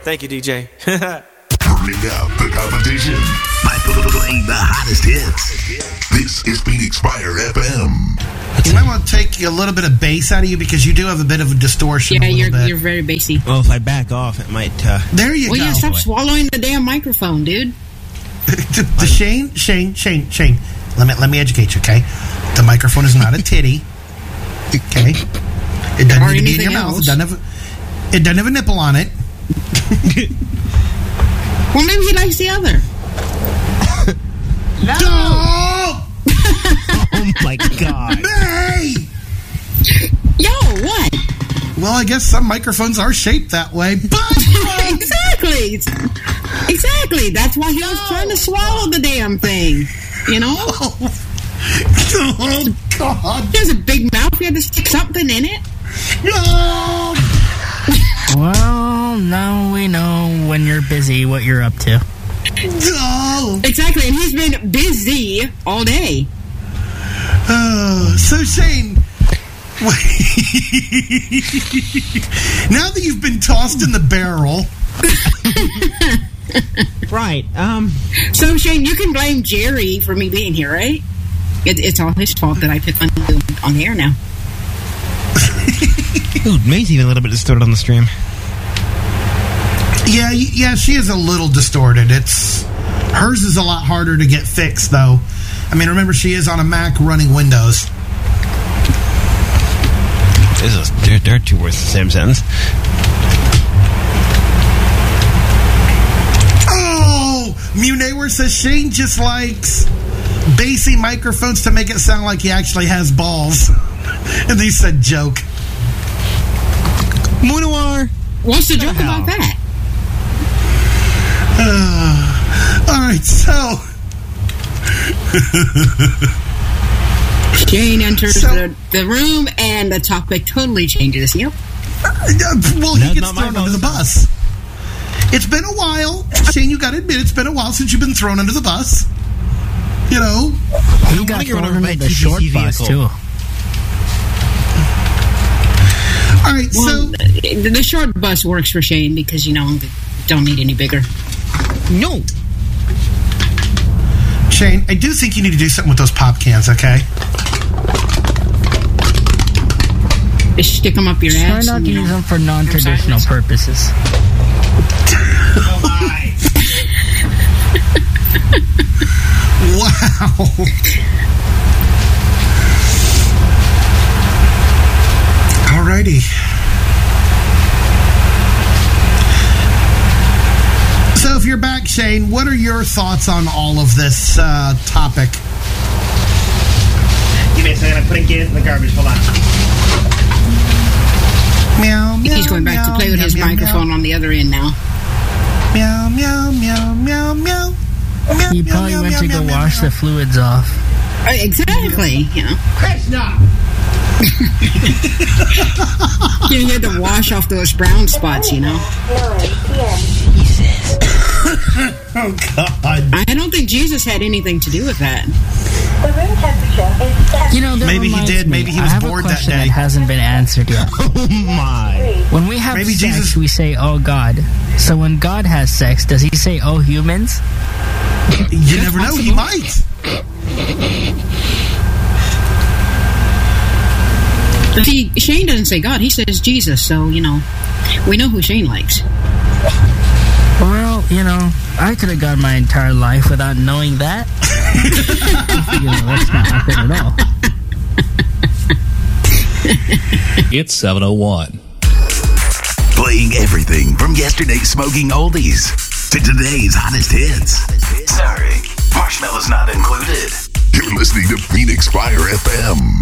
Thank you, DJ. Turning up the competition by playing the hottest hits. This is Phoenix Fire FM. You might want to take a little bit of bass out of you because you do have a bit of a distortion. Yeah, you're very bassy. Well, if I back off, it might... There you go. Well, yeah, stop swallowing the damn microphone, dude. Shane. Let me educate you, okay? The microphone is not a titty. Okay? It doesn't need to be in your mouth. It doesn't have a nipple on it. Well, maybe he likes the other. No! Oh, my God. Hey! Yo, what? Well, I guess some microphones are shaped that way. Exactly. That's why he was trying to swallow the damn thing. You know? Oh, God. There's a big mouth. You had to stick something in it. No! Well, now we know when you're busy what you're up to. No! Exactly, and he's been busy all day. So, Shane, now that you've been tossed in the barrel... Right, So, Shane, you can blame Jerry for me being here, right? It's all his fault that I pick on you on the air now. Ooh, May's even a little bit distorted on the stream. Yeah, she is a little distorted. Hers is a lot harder to get fixed, though. I mean, remember, she is on a Mac running Windows. They're two words the same sentence. Oh! Munewer says Shane just likes bassy microphones to make it sound like he actually has balls. And they said joke. Munawar! What's the joke about that? Alright, so... Shane enters the room and the topic totally changes. Yep. Well, he gets thrown under the bus. It's been a while. Shane, you got to admit, it's been a while since you've been thrown under the bus. You know? You got thrown under the short bus, too. All right, well, so... The short bus works for Shane because, you know, don't need any bigger. No. Shane, I do think you need to do something with those pop cans, okay? Just stick them up your ass. Try not to use them for non-traditional purposes. Oh, my. Wow. Alrighty. So if you're back, Shane, what are your thoughts on all of this topic? Give me a second. I'm putting cans in the garbage. Hold on. Meow, meow, he's going back meow, to play with meow, his meow, microphone meow. on the other end now. Meow, meow, meow, meow, meow. He probably went to go wash the fluids off. Exactly, you know. Krishna! You had to wash off those brown spots, you know. Jesus. Oh, God. I don't think Jesus had anything to do with that. The room temperature is 7. You know, maybe he did. Maybe he was bored that day. I have a question that hasn't been answered yet. Oh, my. When we have maybe sex, Jesus... we say, oh, God. So when God has sex, does he say, oh, humans? You never know. He might. See, Shane doesn't say God. He says Jesus. So, you know, we know who Shane likes. Well, you know, I could have gone my entire life without knowing that. You know, that's not happen at all. It's 7:01. Playing everything from yesterday's smoking oldies to today's hottest hits. Sorry, marshmallows not included. You're listening to Phoenix Fire FM.